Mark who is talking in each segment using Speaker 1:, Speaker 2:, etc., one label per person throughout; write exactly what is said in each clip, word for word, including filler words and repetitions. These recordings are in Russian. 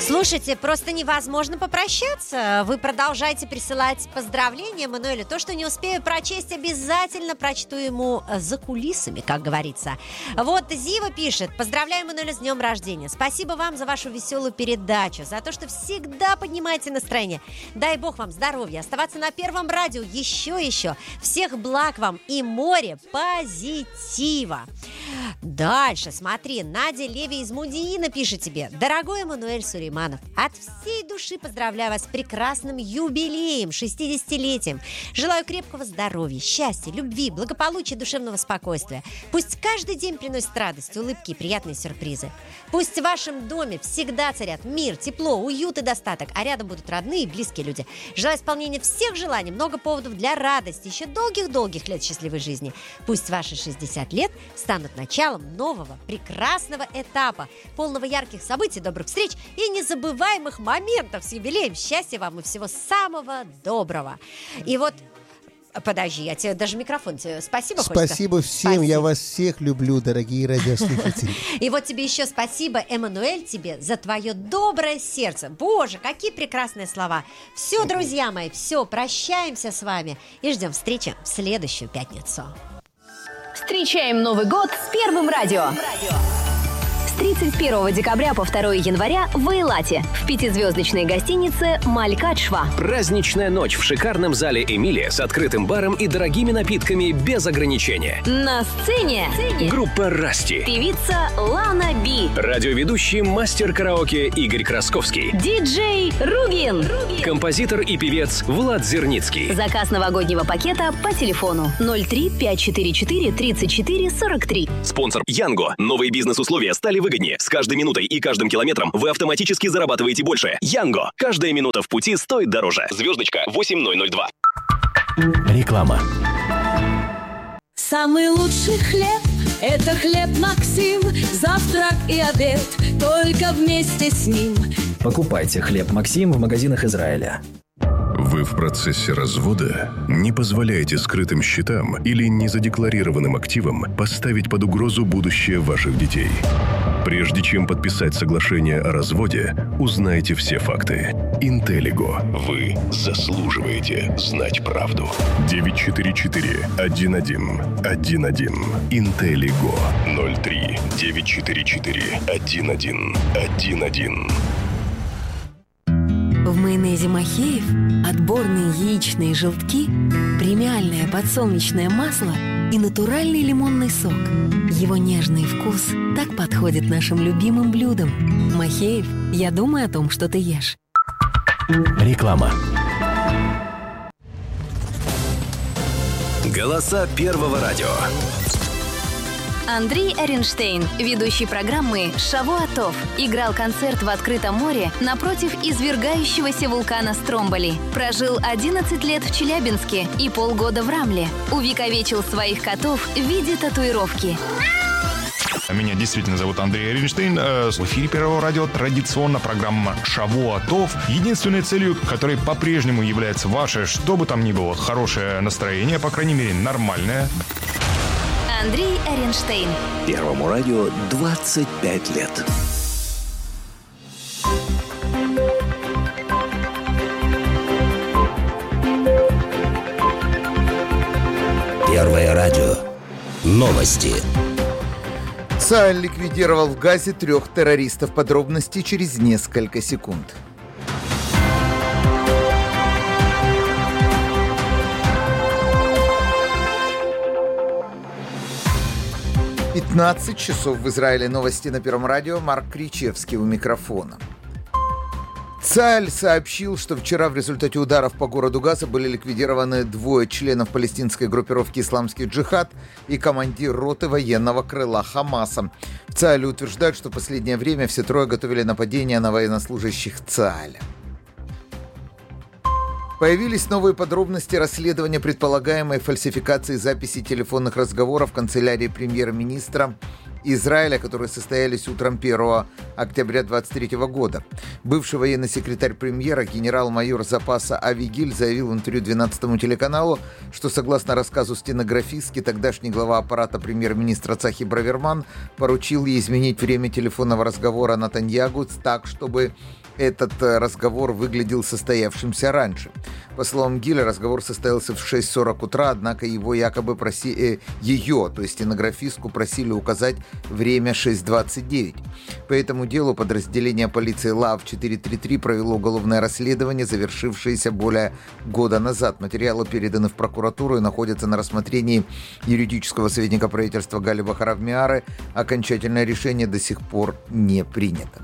Speaker 1: Слушайте, просто невозможно попрощаться. Вы продолжаете присылать поздравления Эммануэлю. То, что не успею прочесть, обязательно прочту ему за кулисами, как говорится. Вот Зива пишет: поздравляю Эммануэля с днем рождения. Спасибо вам за вашу веселую передачу, за то, что всегда поднимаете настроение. Дай Бог вам здоровья, оставаться на Первом радио еще еще. Всех благ вам и море позитива. Дальше, смотри, Надя Леви из Мудиина пишет тебе: дорогой Эммануэль Сулейманов, от всей души поздравляю вас с прекрасным юбилеем, шестидесятилетием. Желаю крепкого здоровья, счастья, любви, благополучия, душевного спокойствия. Пусть каждый день приносит радость, улыбки и приятные сюрпризы. Пусть в вашем доме всегда царят мир, тепло, уют и достаток, а рядом будут родные и близкие люди. Желаю исполнения всех желаний, много поводов для радости, еще долгих-долгих лет счастливой жизни. Пусть ваши шестьдесят лет станут началом нового, прекрасного этапа, полного ярких событий, добрых встреч и незабываемых моментов с юбилеем. Счастья вам и всего самого доброго. И вот, подожди, я тебе даже микрофон тебе спасибо.
Speaker 2: Спасибо всем, спасибо. Я вас всех люблю, дорогие радиослушатели.
Speaker 1: И вот тебе еще спасибо, Эммануэль, тебе за твое доброе сердце. Боже, какие прекрасные слова. Все, друзья мои, все, прощаемся с вами и ждем встречи в следующую пятницу.
Speaker 3: Встречаем Новый год с Первым радио. С тридцать первого декабря по второго января в Эйлате в пятизвездочной гостинице «Малькадшва».
Speaker 4: Праздничная ночь в шикарном зале «Эмилия» с открытым баром и дорогими напитками без ограничения.
Speaker 3: На сцене
Speaker 4: группа «Расти»,
Speaker 3: певица Лана Би,
Speaker 4: радиоведущий мастер караоке Игорь Красковский,
Speaker 3: диджей Ругин,
Speaker 4: композитор и певец Влад Зерницкий.
Speaker 3: Заказ новогоднего пакета по телефону ноль три пять четыре четыре тридцать четыре сорок три.
Speaker 4: Спонсор Янго. Новые бизнес-условия стали выгоднее. С каждой минутой и каждым километром вы автоматически зарабатываете больше. Янго. Каждая минута в пути стоит дороже. Звездочка восемь ноль ноль два.
Speaker 5: Реклама.
Speaker 6: Самый лучший хлеб – это хлеб Максим. Завтрак и обед только вместе с ним.
Speaker 5: Покупайте хлеб Максим в магазинах Израиля.
Speaker 7: Вы в процессе развода? Не позволяйте скрытым счетам или незадекларированным активам поставить под угрозу будущее ваших детей. Прежде чем подписать соглашение о разводе, узнайте все факты. Интеллиго. Вы заслуживаете знать правду. девять четыре четыре один один один один. Интеллиго. ноль три девять четыре четыре один один один один.
Speaker 8: В майонезе Махеев отборные яичные желтки, премиальное подсолнечное масло и натуральный лимонный сок. Его нежный вкус так подходит нашим любимым блюдам. Махеев, я думаю о том, что ты ешь.
Speaker 5: Реклама.
Speaker 4: Голоса Первого радио.
Speaker 3: Андрей Эренштейн, ведущий программы «Шавуатов», играл концерт в открытом море напротив извергающегося вулкана Стромболи. Прожил одиннадцать лет в Челябинске и полгода в Рамле. Увековечил своих котов в виде татуировки.
Speaker 9: Меня действительно зовут Андрей Эренштейн. В эфире Первого радио традиционно программа «Шавуатов», единственной целью которой по-прежнему является ваше, что бы там ни было, хорошее настроение, по крайней мере, нормальное.
Speaker 3: Андрей Эренштейн.
Speaker 4: Первому радио двадцать пять лет.
Speaker 10: Первое радио. Новости.
Speaker 11: ЦАЭЛ ликвидировал в Газе трех террористов. Подробности через несколько секунд. пятнадцать часов в Израиле. Новости на Первом радио. Марк Кричевский у микрофона. ЦАЭЛ сообщил, что вчера в результате ударов по городу Газа были ликвидированы двое членов палестинской группировки «Исламский джихад» и командир роты военного крыла Хамаса. В ЦАЭЛе утверждают, что в последнее время все трое готовили нападения на военнослужащих ЦАЭЛа. Появились новые подробности расследования предполагаемой фальсификации записей телефонных разговоров в канцелярии премьер-министра Израиля, которые состоялись утром первого октября двадцать третьего года. Бывший военный секретарь премьера, генерал-майор запаса Ави Гиль, заявил в интервью двенадцатому телеканалу, что, согласно рассказу стенографистки, тогдашний глава аппарата премьер-министра Цахи Браверман поручил ей изменить время телефонного разговора Натаньягу так, чтобы этот разговор выглядел состоявшимся раньше. По словам Гиля, разговор состоялся в шесть сорок утра, однако его якобы просили, э, ее, то есть стенографистку, просили указать время шесть двадцать девять. По этому делу подразделение полиции ЛАВ четыреста тридцать три провело уголовное расследование, завершившееся более года назад. Материалы переданы в прокуратуру и находятся на рассмотрении юридического советника правительства Гали Бахаравмиары. Окончательное решение до сих пор не принято.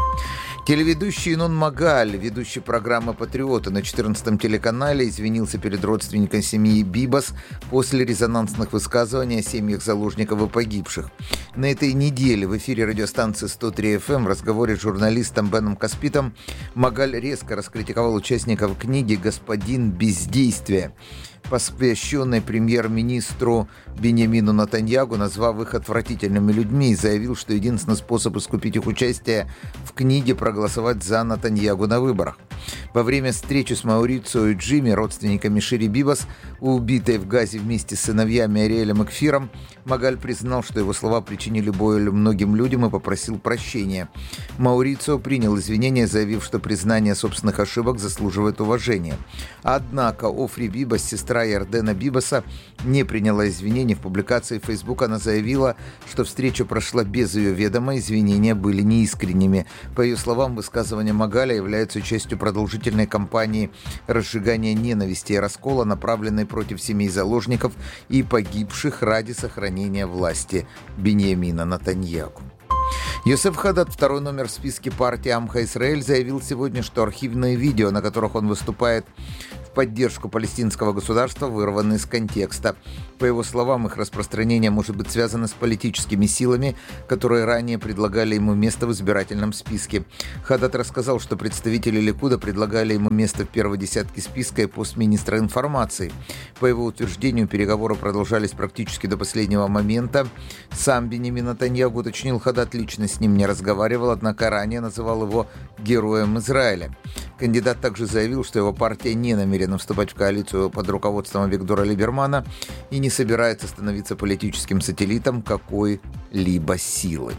Speaker 11: Телеведущий Инон Магаль, ведущий программы «Патриоты» на четырнадцатом телеканале, извинился перед родственниками семьи Бибас после резонансных высказываний о семьях заложников и погибших. На этой неделе в эфире радиостанции сто три эф эм в разговоре с журналистом Беном Каспитом Магаль резко раскритиковал участников книги «Господин бездействия», посвященной премьер-министру Биньямину Натаньягу, назвав их отвратительными людьми, и заявил, что единственный способ искупить их участие в книге – проголосовать за Натаньягу на выборах. Во время встречи с Маурицио и Джимми, родственниками Шири Бибас, убитой в Газе вместе с сыновьями Ариэлем и Кфиром, Магаль признал, что его слова причинили боль многим людям, и попросил прощения. Маурицио принял извинения, заявив, что признание собственных ошибок заслуживает уважения. Однако Офри Бибас, сестра Ярдена Бибаса, не приняла извинений. В публикации в Facebook она заявила, что встреча прошла без ее ведома, извинения были неискренними. По ее словам, высказывания Магаля являются частью продолжительной кампании разжигания ненависти и раскола, направленной против семей заложников и погибших ради сохранения власти Биньямина Натаньягу. Йосеф Хадад, второй номер в списке партии Амха Исраэль, заявил сегодня, что архивные видео, на которых он выступает в поддержку палестинского государства, вырваны из контекста. По его словам, их распространение может быть связано с политическими силами, которые ранее предлагали ему место в избирательном списке. Хадад рассказал, что представители Ликуда предлагали ему место в первой десятке списка и пост министра информации. По его утверждению, переговоры продолжались практически до последнего момента. Сам Биньямин Натаньягу, уточнил Хадад, лично с ним не разговаривал, однако ранее называл его героем Израиля. Кандидат также заявил, что его партия не намерена вступать в коалицию под руководством Виктора Либермана и не собирается становиться политическим сателлитом какой-либо силы.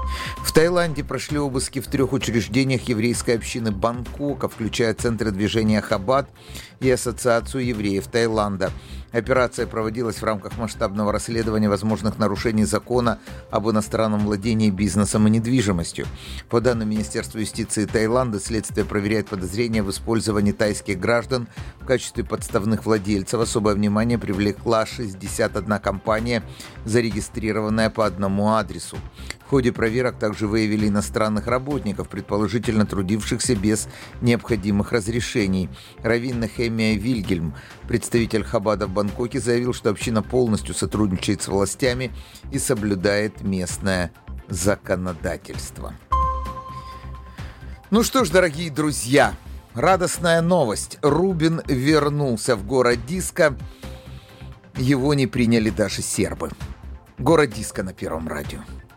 Speaker 11: В Таиланде прошли обыски в трех учреждениях еврейской общины Бангкока, включая центры движения Хаббат и Ассоциацию евреев Таиланда. Операция проводилась в рамках масштабного расследования возможных нарушений закона об иностранном владении бизнесом и недвижимостью. По данным Министерства юстиции Таиланда, следствие проверяет подозрения в использовании тайских граждан в качестве подставных владельцев. Особое внимание привлекла шестьдесят одна компания, зарегистрированная по одному адресу. В ходе проверок также выявили иностранных работников, предположительно трудившихся без необходимых разрешений. Раввин Нехемия Вильгельм, представитель Хаббада в Бангкоке, заявил, что община полностью сотрудничает с властями и соблюдает местное законодательство. Ну что ж, дорогие друзья, радостная новость. Рубин вернулся в город Диска. Его не приняли даже сербы. Город Диска на Первом радио.